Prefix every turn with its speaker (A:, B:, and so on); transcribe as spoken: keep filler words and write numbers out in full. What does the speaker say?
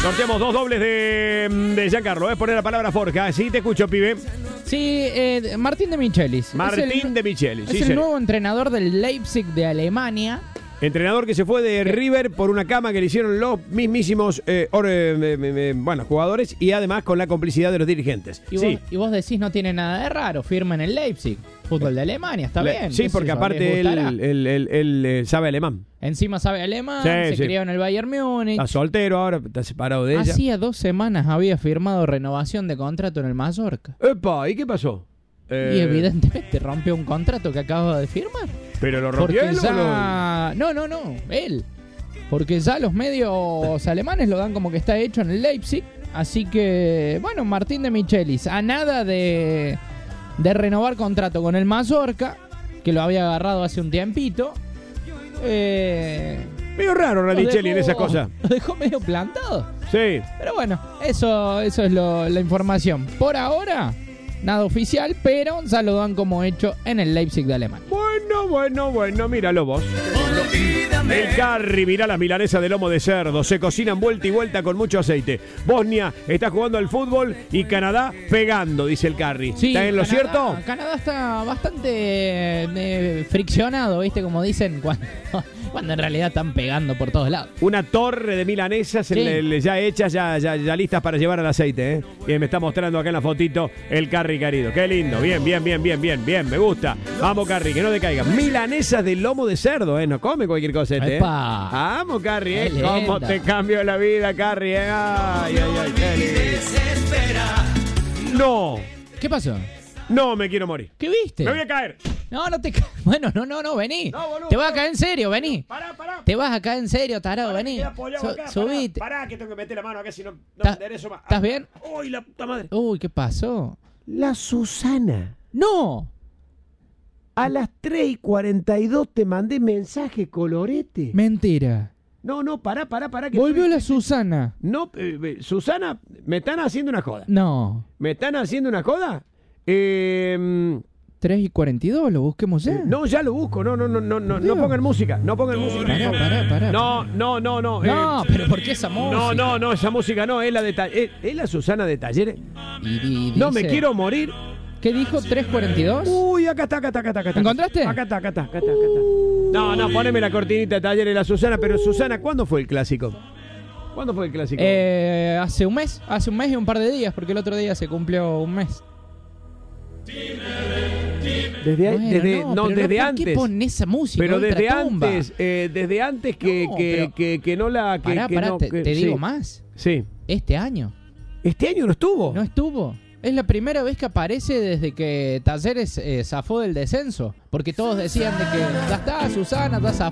A: Sorteamos dos dobles de, de Giancarlo. Es poner la palabra Forja. Sí, te escucho, pibe.
B: Sí, eh, Martín de Michelis.
A: Martín
B: es el,
A: de Michelis.
B: Es
A: sí,
B: el
A: sí.
B: nuevo entrenador del Leipzig de Alemania.
A: Entrenador que se fue de River por una cama que le hicieron los mismísimos eh, or, eh, eh, eh, bueno, jugadores y además con la complicidad de los dirigentes.
B: Y,
A: sí.
B: vos, y vos decís no tiene nada de raro, firma en el Leipzig. Fútbol de Alemania, está
A: Le,
B: bien.
A: Sí, porque
B: eso,
A: aparte él, él, él, él, él eh, sabe alemán.
B: Encima sabe alemán,
A: sí,
B: se
A: sí.
B: crió en el Bayern Múnich.
A: Está soltero ahora, está separado de ella.
B: Hacía dos semanas había firmado renovación de contrato en el Mallorca.
A: Epa, ¿y qué pasó? Eh,
B: Y evidentemente rompió un contrato que acaba de firmar.
A: ¿Pero lo rompió
B: Porque
A: él
B: ya...
A: o
B: No, no, no, él. Porque ya los medios alemanes lo dan como que está hecho en el Leipzig. Así que, bueno, Martín de Michelis, a nada de, de renovar contrato con el Mallorca, que lo había agarrado hace un tiempito. Eh,
A: medio raro Ranicelli en esas cosas.
B: Lo dejó medio plantado.
A: Sí.
B: Pero bueno, eso, eso es lo, la información. Por ahora, nada oficial, pero ya lo dan como hecho en el Leipzig de Alemania.
A: Bueno, bueno, bueno, míralo vos. El curry, mirá las milanesas de lomo de cerdo. Se cocinan vuelta y vuelta con mucho aceite. Bosnia está jugando al fútbol y Canadá pegando, dice el curry.
B: Sí,
A: ¿Está en lo
B: Canadá,
A: cierto?
B: Canadá está bastante eh, friccionado, ¿viste? Como dicen cuando, cuando en realidad están pegando por todos lados.
A: Una torre de milanesas
B: Sí.
A: el- el- ya hechas, ya, ya, ya listas para llevar al aceite, ¿eh? Y me está mostrando acá en la fotito el curry querido. Qué lindo. Bien, bien, bien, bien, bien, bien. Me gusta. Vamos, curry, que no te caiga. Milanesas de lomo de cerdo, ¿eh? No come cualquier cosa este, ¿eh?
B: ¡Epa!
A: Vamos, curry, ¿eh?
B: Qué
A: Cómo
B: linda.
A: te cambio la vida, curry, ¿eh? Ay, ay, ay, qué lindo. No,
B: ¿Qué pasó?
A: no me quiero morir.
B: ¿Qué viste?
A: Me voy a caer.
B: No, no te ca- Bueno, no, no, no, vení.
A: No, boludo,
B: te vas a
A: no.
B: caer en serio, vení.
A: Pará, pará.
B: Te vas a caer en serio, tarado,
A: Pará, que
B: vení.
A: queda apoyado
B: Su-
A: acá,
B: subite.
A: Pará, pará, que tengo que meter la mano acá si no, no
B: Ta-
A: me enderezo más.
B: ¿Estás bien?
A: Uy, la puta madre.
B: Uy, ¿qué pasó?
A: La Susana.
B: ¡No!
A: A las tres y cuarenta y dos te mandé mensaje colorete.
B: Mentira.
A: No, no, pará, pará, pará. Que
B: Volvió
A: estoy-
B: la Susana.
A: No, eh, eh, Susana, me están haciendo una joda.
B: No.
A: ¿Me están haciendo una joda? Eh,
B: tres y cuarenta y dos, lo busquemos ya.
A: eh, no, ya lo busco. No, no, no, no, no, no
B: Dios.
A: pongan música. No pongan música.
B: Pará, pará, pará.
A: No, no, no, no.
B: No,
A: eh,
B: pero ¿por qué esa música?
A: no, no, no, esa música no, es la de ta- es, es la Susana de Talleres.
B: Y- y
A: No me
B: dice-
A: quiero morir.
B: ¿Qué dijo? ¿tres cuarenta y dos?
A: Uy, acá está, acá está, acá está, acá está.
B: ¿Encontraste?
A: Acá está, acá está, acá está, acá está. No, no, poneme la cortinita de Talleres de la Susana, pero Susana, ¿cuándo fue el clásico? ¿Cuándo fue el clásico?
B: Eh, hace un mes, hace un mes y un par de días, porque el otro día se cumplió un mes.
A: Desde,
B: Bueno,
A: desde,
B: no,
A: no,
B: pero
A: desde
B: ¿por
A: antes.
B: qué pones esa música?
A: Pero desde
B: ultratumba?
A: antes, eh, desde antes que,
B: No,
A: que,
B: pero-
A: que, que no la... Que,
B: Pará,
A: que
B: pará,
A: no-
B: te,
A: que-
B: te
A: sí,
B: digo más.
A: Sí.
B: Este año
A: ¿Este año no estuvo?
B: no estuvo. Es la primera vez que aparece desde que Talleres eh, zafó del descenso. Porque todos decían de que ya está, Susana, ya zafó.